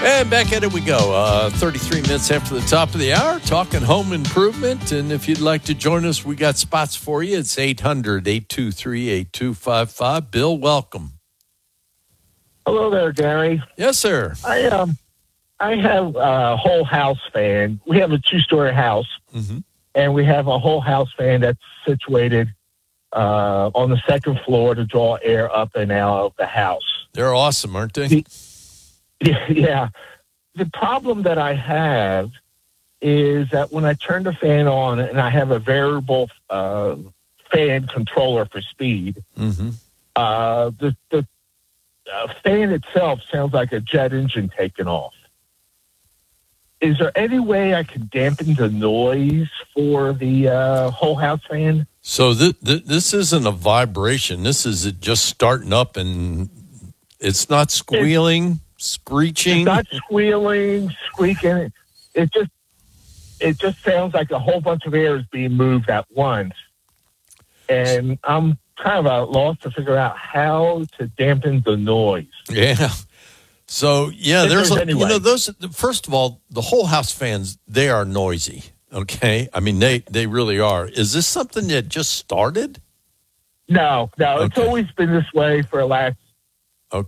And back at it we go. 33 minutes after the top of the hour, talking home improvement. And if you'd like to join us, we got spots for you. It's 800-823-8255. Bill, welcome. Hello there, Gary. Yes, sir. I have a whole house fan. We have a 2-story house, and we have a whole house fan that's situated on the second floor to draw air up and out of the house. They're awesome, aren't they? Yeah. The problem that I have is that when I turn the fan on, and I have a variable fan controller for speed, the fan itself sounds like a jet engine taking off. Is there any way I can dampen the noise for the whole house fan? So this isn't a vibration. This is it just starting up, and it's not squealing, screeching. It's not squealing, squeaking. It just sounds like a whole bunch of air is being moved at once. And I'm kind of at a loss to figure out how to dampen the noise. Yeah. So, first of all, the whole house fans, they are noisy, okay? I mean, they really are. Is this something that just started? No. Okay. It's always been this way for the last a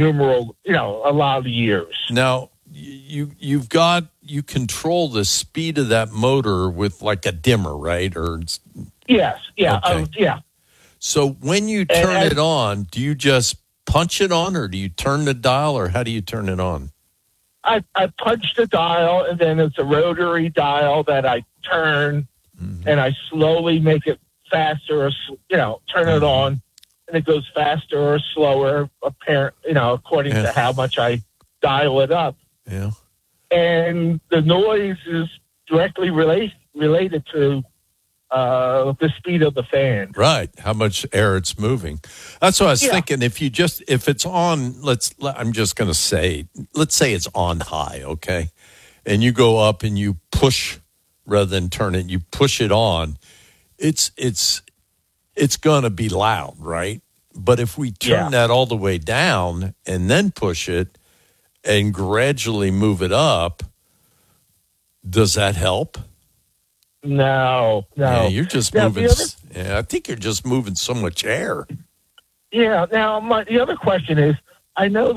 lot of years. Now, you control the speed of that motor with like a dimmer, right? Yes, yeah, okay. Yeah. So when you turn it on, do you just punch it on, or do you turn the dial, or how do you turn it on? I punch the dial, and then it's a rotary dial that I turn, and I slowly make it faster, or turn it on, and it goes faster or slower, according to how much I dial it up. Yeah. And the noise is directly related to the speed of the fan. Right. How much air it's moving. That's what I was thinking. If it's on, let's say it's on high, okay? And you go up and you push rather than turn it, you push it on, it's going to be loud, right? But if we turn that all the way down and then push it and gradually move it up, does that help? No. Yeah, you're just moving. I think you're just moving so much air. Yeah. Now, the other question is, I know